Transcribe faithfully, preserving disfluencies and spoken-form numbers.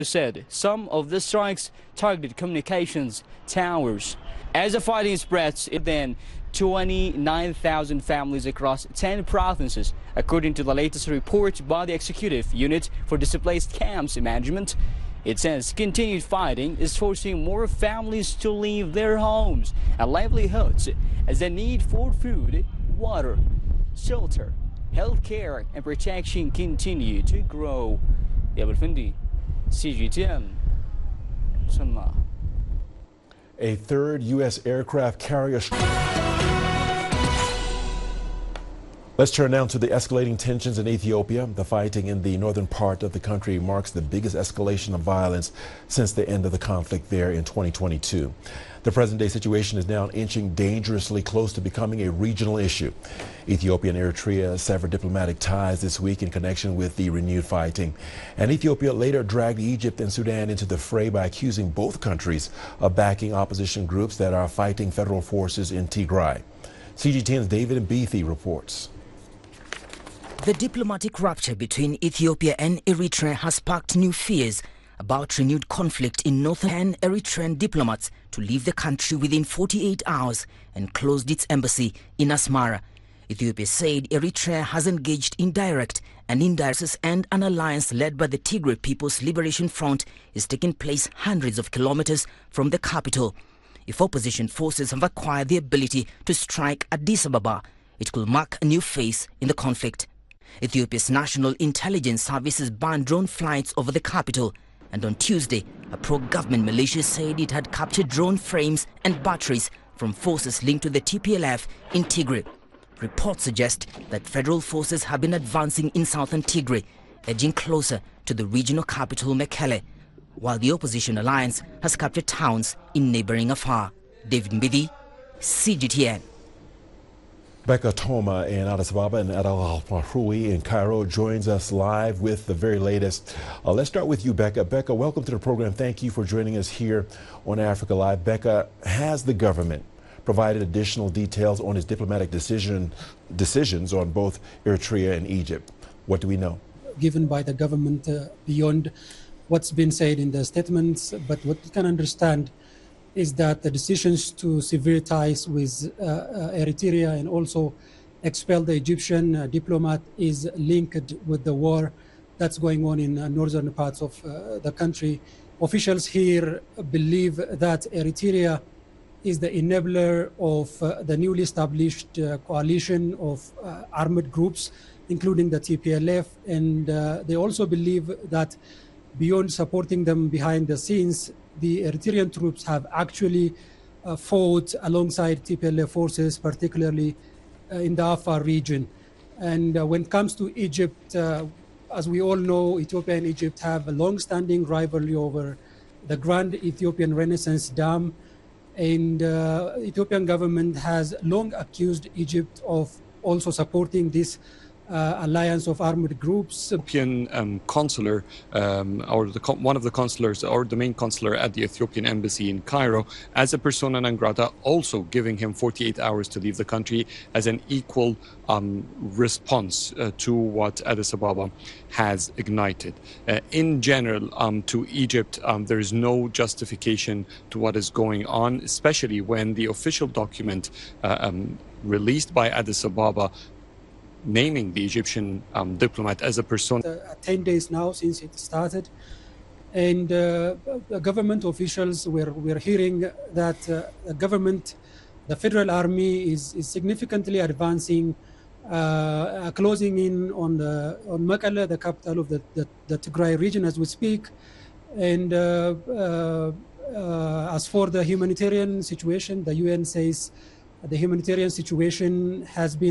said some of the strikes targeted communications towers. As the fighting spreads, then twenty-nine thousand families across ten provinces, according to the latest report by the Executive Unit for Displaced Camps Management. It says continued fighting is forcing more families to leave their homes and livelihoods as the need for food, water, shelter, health care and protection continue to grow. C G T N. A third U S aircraft carrier. Let's turn now to the escalating tensions in Ethiopia. The fighting in the northern part of the country marks the biggest escalation of violence since the end of the conflict there in twenty twenty-two. The present-day situation is now inching dangerously close to becoming a regional issue. Ethiopia and Eritrea severed diplomatic ties this week in connection with the renewed fighting. And Ethiopia later dragged Egypt and Sudan into the fray by accusing both countries of backing opposition groups that are fighting federal forces in Tigray. C G T N's David Mbithi reports. The diplomatic rupture between Ethiopia and Eritrea has sparked new fears about renewed conflict in northern Eritrean diplomats to leave the country within forty-eight hours and closed its embassy in Asmara. Ethiopia said Eritrea has engaged in direct and indirect and an alliance led by the Tigray People's Liberation Front is taking place hundreds of kilometers from the capital. If opposition forces have acquired the ability to strike Addis Ababa, it could mark a new phase in the conflict. Ethiopia's National Intelligence Service has banned drone flights over the capital, and on Tuesday, a pro-government militia said it had captured drone frames and batteries from forces linked to the T P L F in Tigray. Reports suggest that federal forces have been advancing in southern Tigray, edging closer to the regional capital Mekelle, while the opposition alliance has captured towns in neighboring Afar. David Mbithi, C G T N. Becca Toma in Addis Ababa and Adel Al-Mahroui in Cairo joins us live with the very latest. Uh, let's start with you, Becca. Becca, welcome to the program. Thank you for joining us here on Africa Live. Becca, has the government provided additional details on its diplomatic decision decisions on both Eritrea and Egypt? What do we know? Given by the government uh, beyond what's been said in the statements, but what we can understand is that the decisions to sever ties with uh, uh, Eritrea and also expel the Egyptian uh, diplomat is linked with the war that's going on in uh, northern parts of uh, the country. Officials here believe that Eritrea is the enabler of uh, the newly established uh, coalition of uh, armed groups, including the T P L F, and uh, they also believe that beyond supporting them behind the scenes, the Eritrean troops have actually uh, fought alongside T P L F forces, particularly uh, in the Afar region. And uh, when it comes to Egypt, uh, as we all know, Ethiopia and Egypt have a long-standing rivalry over the Grand Ethiopian Renaissance Dam. And uh, Ethiopian government has long accused Egypt of also supporting this Uh, alliance of armed groups. Ethiopian um, consular, um, or the con one of the consulars, or the main consular at the Ethiopian embassy in Cairo, as a persona non grata, also giving him forty-eight hours to leave the country as an equal um, response uh, to what Addis Ababa has ignited. Uh, in general, um, to Egypt, um, there is no justification to what is going on, especially when the official document uh, um, released by Addis Ababa naming the Egyptian um, diplomat as a persona. Uh, ten days now since it started, and uh, the government officials were, were hearing that uh, the government, the federal army is, is significantly advancing, uh, closing in on, the, on Mekelle, the capital of the, the, the Tigray region as we speak. And uh, uh, uh, as for the humanitarian situation, the U N says the humanitarian situation has been